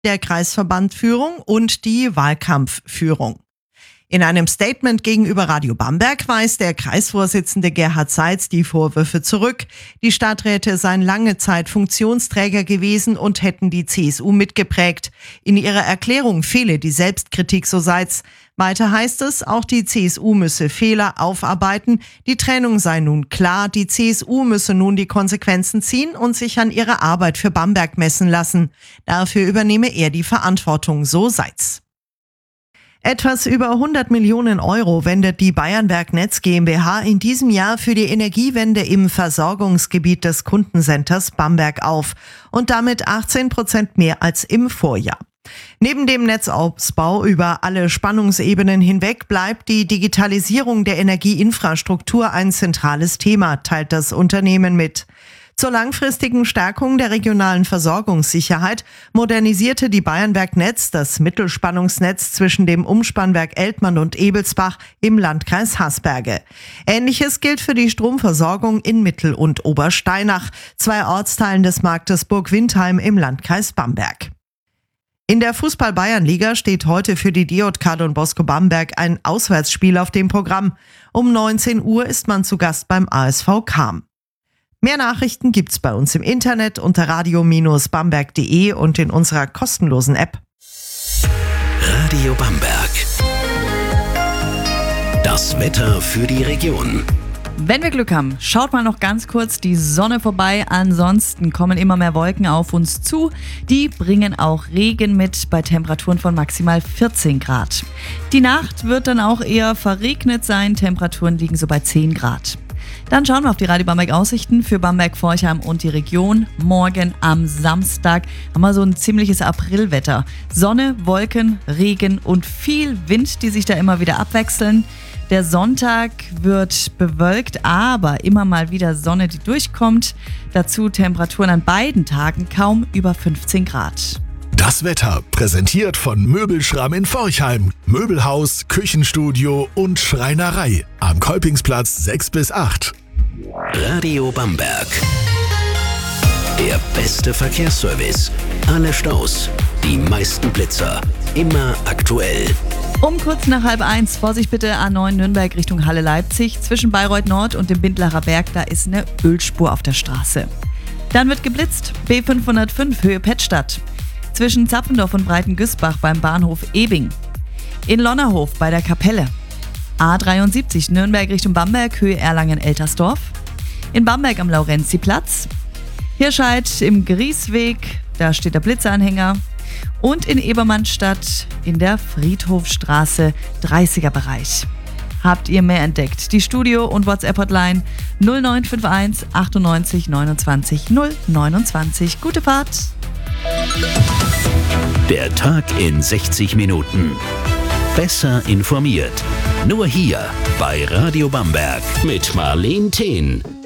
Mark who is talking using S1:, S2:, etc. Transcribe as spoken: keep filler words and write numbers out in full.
S1: der Kreisverbandführung und die Wahlkampfführung. In einem Statement gegenüber Radio Bamberg weist der Kreisvorsitzende Gerhard Seitz die Vorwürfe zurück. Die Stadträte seien lange Zeit Funktionsträger gewesen und hätten die C S U mitgeprägt. In ihrer Erklärung fehle die Selbstkritik, so Seitz. Weiter heißt es, auch die C S U müsse Fehler aufarbeiten. Die Trennung sei nun klar. Die C S U müsse nun die Konsequenzen ziehen und sich an ihrer Arbeit für Bamberg messen lassen. Dafür übernehme er die Verantwortung, so Seitz. Etwas über hundert Millionen Euro wendet die Bayernwerk Netz GmbH in diesem Jahr für die Energiewende im Versorgungsgebiet des Kundencenters Bamberg auf und damit achtzehn Prozent mehr als im Vorjahr. Neben dem Netzausbau über alle Spannungsebenen hinweg bleibt die Digitalisierung der Energieinfrastruktur ein zentrales Thema, teilt das Unternehmen mit. Zur langfristigen Stärkung der regionalen Versorgungssicherheit modernisierte die Bayernwerk Netz das Mittelspannungsnetz zwischen dem Umspannwerk Eltmann und Ebelsbach im Landkreis Hasberge. Ähnliches gilt für die Stromversorgung in Mittel- und Obersteinach, zwei Ortsteilen des Marktes Burg-Windheim im Landkreis Bamberg. In der Fußball-Bayernliga steht heute für die D J K Don Bosco Bamberg ein Auswärtsspiel auf dem Programm. Um neunzehn Uhr ist man zu Gast beim A S V Cham. Mehr Nachrichten gibt's bei uns im Internet unter radio Bindestrich bamberg punkt de und in unserer kostenlosen App.
S2: Radio Bamberg. Das Wetter für die Region.
S3: Wenn wir Glück haben, schaut mal noch ganz kurz die Sonne vorbei. Ansonsten kommen immer mehr Wolken auf uns zu. Die bringen auch Regen mit bei Temperaturen von maximal vierzehn Grad. Die Nacht wird dann auch eher verregnet sein. Temperaturen liegen so bei zehn Grad. Dann schauen wir auf die Radio Bamberg Aussichten für Bamberg, Forchheim und die Region. Morgen am Samstag haben wir so ein ziemliches Aprilwetter. Sonne, Wolken, Regen und viel Wind, die sich da immer wieder abwechseln. Der Sonntag wird bewölkt, aber immer mal wieder Sonne, die durchkommt. Dazu Temperaturen an beiden Tagen kaum über fünfzehn Grad.
S4: Das Wetter präsentiert von Möbelschramm in Forchheim. Möbelhaus, Küchenstudio und Schreinerei. Am Kolpingsplatz sechs bis acht.
S2: Radio Bamberg. Der beste Verkehrsservice. Alle Staus. Die meisten Blitzer. Immer aktuell.
S3: Um kurz nach halb eins, Vorsicht bitte A neun Nürnberg Richtung Halle Leipzig. Zwischen Bayreuth Nord und dem Bindlacher Berg, da ist eine Ölspur auf der Straße. Dann wird geblitzt. B fünfhundertfünf Höhe Pettstadt. Zwischen Zapfendorf und Breitengüßbach beim Bahnhof Ebing. In Lonnerhof bei der Kapelle. A dreiundsiebzig Nürnberg Richtung Bamberg, Höhe Erlangen-Eltersdorf. In Bamberg am Laurenziplatz. Hirscheid im Griesweg, da steht der Blitzeanhänger. Und in Ebermannstadt in der Friedhofstraße, dreißiger Bereich. Habt ihr mehr entdeckt? Die Studio- und WhatsApp-Hotline null neun fünf eins achtundneunzig neunundzwanzig null neunundzwanzig. Gute Fahrt!
S2: Der Tag in sechzig Minuten. Besser informiert. Nur hier bei Radio Bamberg mit Marleen Thehn.